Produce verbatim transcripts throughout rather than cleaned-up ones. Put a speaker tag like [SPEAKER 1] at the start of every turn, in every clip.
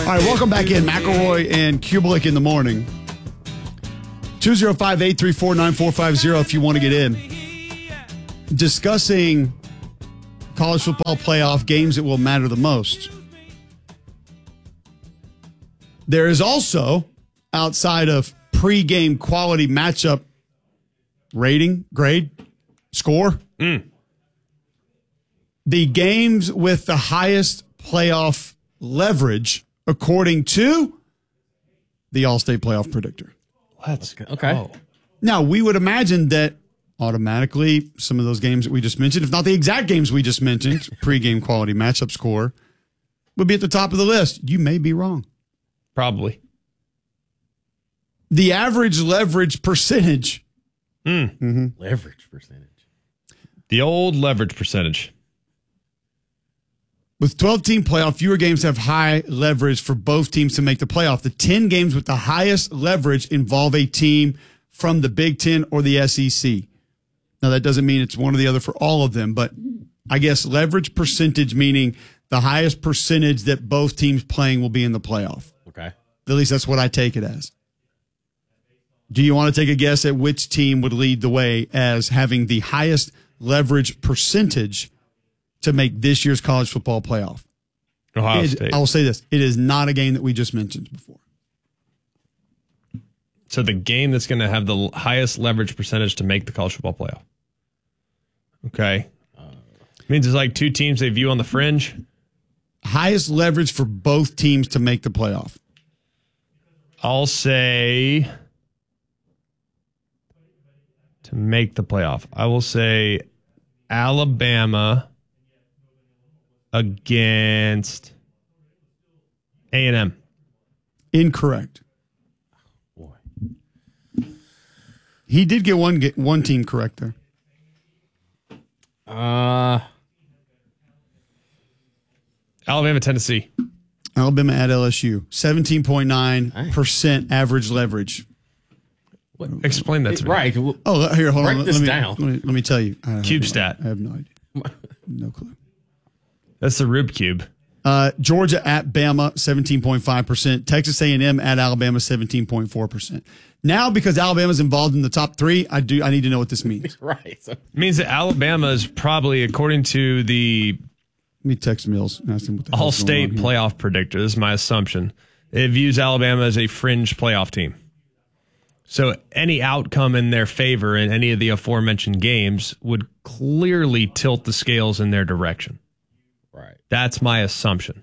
[SPEAKER 1] right, welcome back in. McElroy and Kubelik in the morning. two oh five, eight three four, nine four five oh if you want to get in. Discussing college football playoff games that will matter the most. There is also, outside of pregame quality matchup rating, grade, score,
[SPEAKER 2] mm.
[SPEAKER 1] the games with the highest playoff leverage, according to the All-State Playoff Predictor.
[SPEAKER 2] Let's go.
[SPEAKER 3] Okay.
[SPEAKER 1] Now, we would imagine that automatically some of those games that we just mentioned, if not the exact games we just mentioned, pregame quality matchup score, would be at the top of the list. You may be wrong.
[SPEAKER 2] Probably.
[SPEAKER 1] The average leverage percentage.
[SPEAKER 2] Mm.
[SPEAKER 1] Mm-hmm.
[SPEAKER 3] Leverage percentage.
[SPEAKER 2] The old leverage percentage.
[SPEAKER 1] With twelve-team playoff, fewer games have high leverage for both teams to make the playoff. The ten games with the highest leverage involve a team from the Big Ten or the S E C. Now, that doesn't mean it's one or the other for all of them, but I guess leverage percentage meaning the highest percentage that both teams playing will be in the playoff.
[SPEAKER 3] Okay.
[SPEAKER 1] At least that's what I take it as. Do you want to take a guess at which team would lead the way as having the highest leverage percentage to make this year's college football playoff?
[SPEAKER 2] Ohio
[SPEAKER 1] It-
[SPEAKER 2] State.
[SPEAKER 1] I will say this. It is not a game that we just mentioned before.
[SPEAKER 2] So the game that's going to have the l- highest leverage percentage to make the college football playoff. Okay. Means it's like two teams they view on the fringe.
[SPEAKER 1] Highest leverage for both teams to make the playoff.
[SPEAKER 2] I'll say to make the playoff. I will say Alabama against A and M.
[SPEAKER 1] Incorrect.
[SPEAKER 3] Boy.
[SPEAKER 1] He did get one get one team correct there.
[SPEAKER 3] Uh,
[SPEAKER 2] Alabama, Tennessee.
[SPEAKER 1] Alabama at L S U. seventeen point nine percent average leverage.
[SPEAKER 3] what,
[SPEAKER 2] Explain that to me.
[SPEAKER 3] right. Well,
[SPEAKER 1] Oh, here, hold
[SPEAKER 3] Break
[SPEAKER 1] on. Let,
[SPEAKER 3] this
[SPEAKER 1] let me,
[SPEAKER 3] down.
[SPEAKER 1] Let me, let me tell you. I have
[SPEAKER 2] Cube
[SPEAKER 1] no-
[SPEAKER 2] stat.
[SPEAKER 1] I have no idea. No clue.
[SPEAKER 2] That's the Rube Cube.
[SPEAKER 1] Uh, Georgia at Bama, seventeen point five percent. Texas A and M at Alabama, seventeen point four percent. Now, because Alabama's involved in the top three, I do. I need to know what this means.
[SPEAKER 3] right. So,
[SPEAKER 2] It means that Alabama is probably, according to the
[SPEAKER 1] Let me text Mills and ask him what the hell's going
[SPEAKER 2] All-State
[SPEAKER 1] on here.
[SPEAKER 2] playoff predictor, this is my assumption, it views Alabama as a fringe playoff team. So any outcome in their favor in any of the aforementioned games would clearly tilt the scales in their direction.
[SPEAKER 3] right.
[SPEAKER 2] That's my assumption.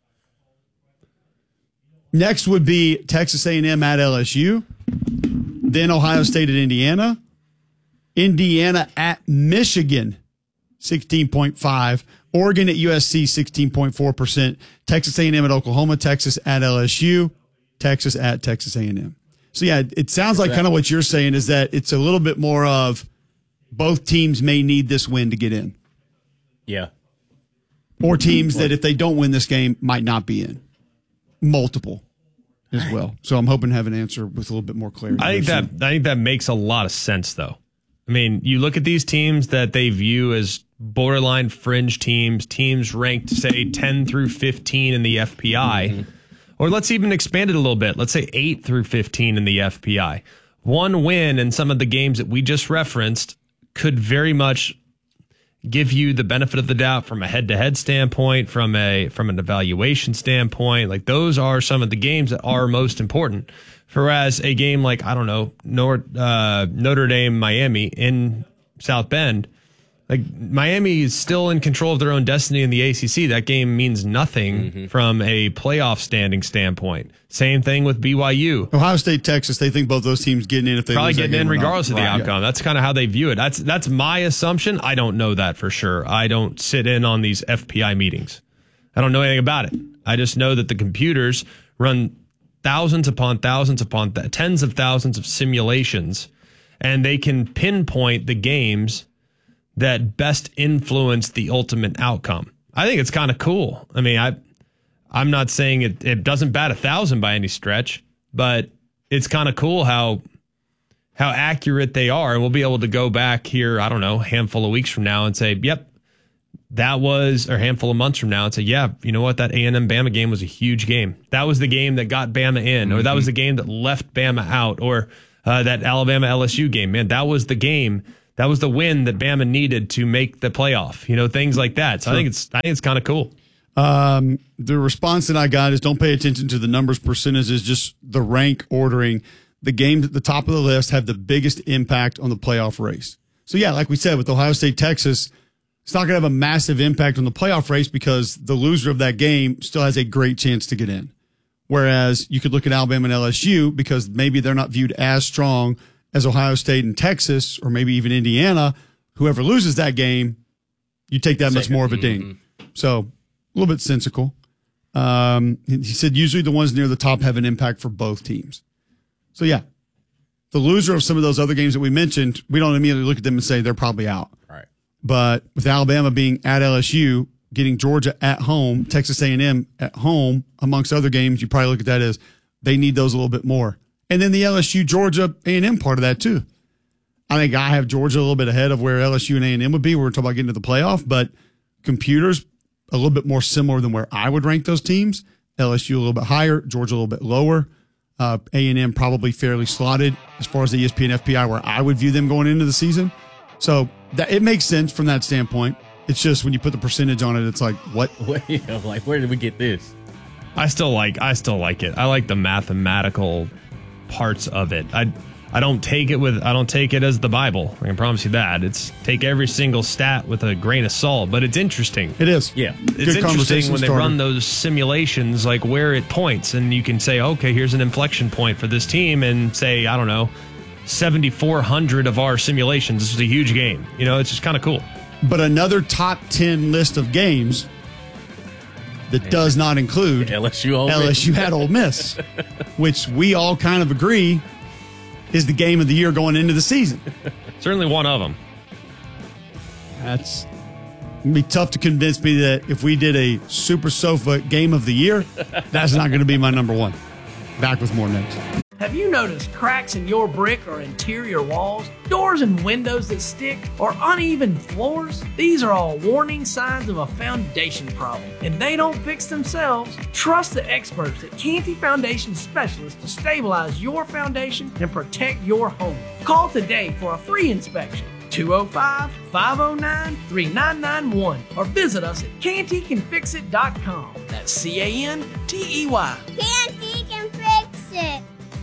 [SPEAKER 1] Next would be Texas A and M at L S U. Then Ohio State at Indiana. Indiana at Michigan, sixteen point five. Oregon at U S C, sixteen point four percent. Texas A and M at Oklahoma. Texas at L S U. Texas at Texas A and M. So, yeah, it sounds like kind of what you're saying is that it's a little bit more of both teams may need this win to get in.
[SPEAKER 3] Yeah.
[SPEAKER 1] Or teams that if they don't win this game might not be in. Multiple as well. So I'm hoping to have an answer with a little bit more clarity.
[SPEAKER 2] I think
[SPEAKER 1] there
[SPEAKER 2] that
[SPEAKER 1] soon.
[SPEAKER 2] I think that makes a lot of sense, though. I mean, you look at these teams that they view as borderline fringe teams, teams ranked, say, ten through fifteen in the F P I, mm-hmm. or let's even expand it a little bit. Let's say eight through fifteen in the F P I. One win in some of the games that we just referenced could very much give you the benefit of the doubt from a head-to-head standpoint, from a from an evaluation standpoint. Like, those are some of the games that are most important. Whereas a game like, I don't know, Nor- uh, Notre Dame, Miami in South Bend, like, Miami is still in control of their own destiny in the A C C. That game means nothing mm-hmm. from a playoff standing standpoint. Same thing with B Y U.
[SPEAKER 1] Ohio State, Texas, they think both those teams getting in if they
[SPEAKER 2] Probably
[SPEAKER 1] lose that
[SPEAKER 2] getting in
[SPEAKER 1] game or not.
[SPEAKER 2] regardless of the
[SPEAKER 1] Right.
[SPEAKER 2] outcome. That's kind of how they view it. That's that's my assumption. I don't know that for sure. I don't sit in on these F P I meetings. I don't know anything about it. I just know that the computers run thousands upon thousands upon th- tens of thousands of simulations, and they can pinpoint the games that best influence the ultimate outcome. I think it's kind of cool. I mean, I, I'm not saying it, it doesn't bat a thousand by any stretch, but it's kind of cool how how accurate they are. And we'll be able to go back here, I don't know, a handful of weeks from now and say, yep, that was or a handful of months from now, it's a, yeah, you know what? That A and M Bama game was a huge game. That was the game that got Bama in, or that was the game that left Bama out, or uh, that Alabama L S U game. Man, that was the game. That was the win that Bama needed to make the playoff. You know, things like that. So sure. I think it's I think it's kind of cool.
[SPEAKER 1] Um, the response that I got is don't pay attention to the numbers, percentages, just the rank ordering. The games at the top of the list have the biggest impact on the playoff race. So, yeah, like we said, with Ohio State, Texas, it's not going to have a massive impact on the playoff race because the loser of that game still has a great chance to get in. Whereas you could look at Alabama and L S U because maybe they're not viewed as strong as Ohio State and Texas, or maybe even Indiana. Whoever loses that game, you take that Second. much more of a ding. Mm-hmm. So, a little bit sensical. Um, he said usually the ones near the top have an impact for both teams. So, yeah, the loser of some of those other games that we mentioned, we don't immediately look at them and say they're probably out.
[SPEAKER 3] Right.
[SPEAKER 1] But with Alabama being at L S U, getting Georgia at home, Texas A and M at home, amongst other games, you probably look at that as they need those a little bit more. And then the L S U, Georgia, A and M part of that, too. I think I have Georgia a little bit ahead of where L S U and A and M would be. We're talking about getting to the playoff, but computers a little bit more similar than where I would rank those teams. L S U a little bit higher, Georgia a little bit lower. Uh, A and M probably fairly slotted as far as the E S P N F P I where I would view them going into the season. So that, it makes sense from that standpoint. It's just when you put the percentage on it, it's like, what?
[SPEAKER 3] you know, like, where did we get this?
[SPEAKER 2] I still like I still like it. I like the mathematical parts of it. I I don't take it with I don't take it as the Bible. I can promise you that. It's take every single stat with a grain of salt, but it's interesting.
[SPEAKER 1] It is.
[SPEAKER 3] Yeah.
[SPEAKER 2] It's Good interesting when they starter. run those simulations, like where it points, and you can say, okay, here's an inflection point for this team, and say, I don't know, seventy-four hundred of our simulations. This was a huge game. You know, it's just kind of cool.
[SPEAKER 1] But another top ten list of games that does not include
[SPEAKER 3] L S U, Ole
[SPEAKER 1] L S U at Ole Miss, which we all kind of agree is the game of the year going into the season.
[SPEAKER 2] Certainly one of them.
[SPEAKER 1] That's going to be tough to convince me that if we did a Super Sofa game of the year, that's not going to be my number one. Back with more next.
[SPEAKER 4] Have you noticed cracks in your brick or interior walls, doors and windows that stick, or uneven floors? These are all warning signs of a foundation problem, and they don't fix themselves. Trust the experts at Canty Foundation Specialists to stabilize your foundation and protect your home. Call today for a free inspection. two oh five, five oh nine, three nine nine one or visit us at canty can fix it dot com. That's C A N T E Y.
[SPEAKER 5] Canty can fix it.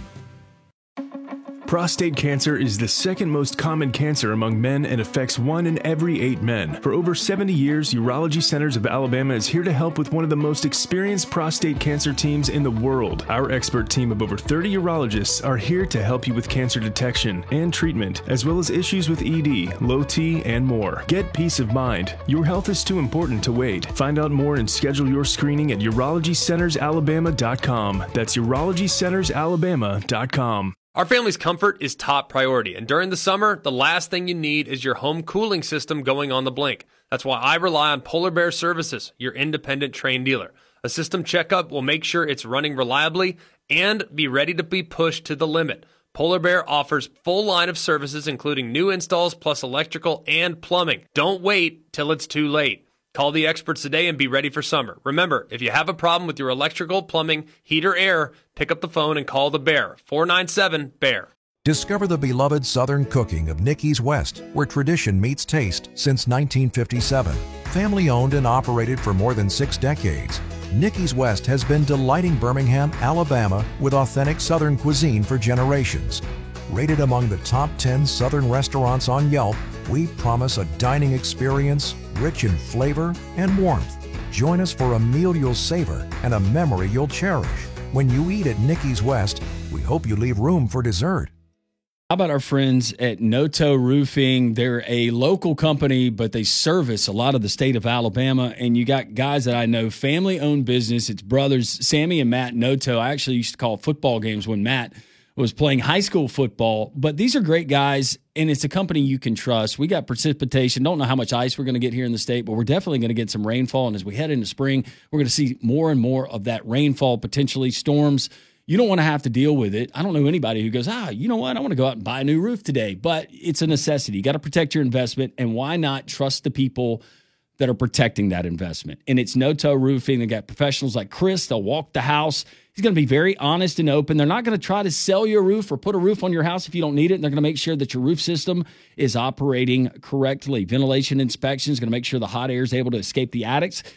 [SPEAKER 6] Prostate cancer is the second most common cancer among men and affects one in every eight men. For over seventy years, Urology Centers of Alabama is here to help with one of the most experienced prostate cancer teams in the world. Our expert team of over thirty urologists are here to help you with cancer detection and treatment, as well as issues with E D, low T, and more. Get peace of mind. Your health is too important to wait. Find out more and schedule your screening at urology centers alabama dot com. That's urology centers alabama dot com.
[SPEAKER 7] Our family's comfort is top priority, and during the summer, the last thing you need is your home cooling system going on the blink. That's why I rely on Polar Bear Services, your independent Trane dealer. A system checkup will make sure it's running reliably and be ready to be pushed to the limit. Polar Bear offers full line of services, including new installs plus electrical and plumbing. Don't wait till it's too late. Call the experts today and be ready for summer. Remember, if you have a problem with your electrical, plumbing, heat, or air, pick up the phone and call the Bear, four nine seven, B E A R.
[SPEAKER 8] Discover the beloved Southern cooking of Nicky's West, where tradition meets taste since nineteen fifty-seven. Family owned and operated for more than six decades, Nicky's West has been delighting Birmingham, Alabama with authentic Southern cuisine for generations. Rated among the top ten Southern restaurants on Yelp, we promise a dining experience rich in flavor and warmth. Join us for a meal you'll savor and a memory you'll cherish. When you eat at Nicky's West, we hope you leave room for dessert.
[SPEAKER 9] How about our friends at Noto Roofing? They're a local company, but they service a lot of the state of Alabama. And you got guys that I know, family-owned business. It's brothers, Sammy and Matt Noto. I actually used to call football games when Matt was playing high school football. But these are great guys, and it's a company you can trust. We got precipitation. Don't know how much ice we're going to get here in the state, but we're definitely going to get some rainfall. And as we head into spring, we're going to see more and more of that rainfall, potentially storms. You don't want to have to deal with it. I don't know anybody who goes, ah, you know what? I want to go out and buy a new roof today. But it's a necessity. You got to protect your investment. And why not trust the people that are protecting that investment. And it's No-Toe Roofing. They got professionals like Chris. They'll walk the house. He's going to be very honest and open. They're not going to try to sell you a roof or put a roof on your house if you don't need it. They're going to make sure that your roof system is operating correctly. Ventilation inspection is going to make sure the hot air is able to escape the attics.